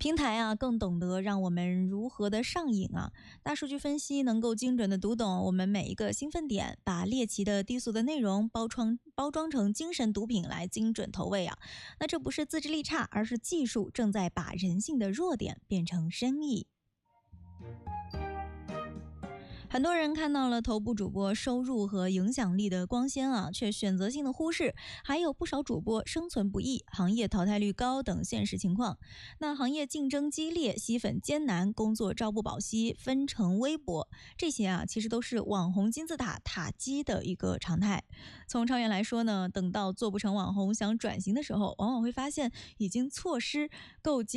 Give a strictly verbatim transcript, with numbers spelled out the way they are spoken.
平台啊更懂得让我们如何的上瘾啊。大数据分析能够精准的读懂我们每一个兴奋点，把猎奇的低俗的内容包装包装成精神毒品来精准投喂啊。那这不是自制力差，而是技术正在把人性的弱点变成生意。很多人看到了头部主播收入和影响力的光鲜啊，却选择性的忽视还有不少主播生存不易、行业淘汰率高等现实情况。那行业竞争激烈、吸粉艰难、工作朝不保夕、分成微薄，这些啊其实都是网红金字塔塔基的一个常态。从长远来说呢，等到做不成网红想转型的时候，往往会发现已经错失够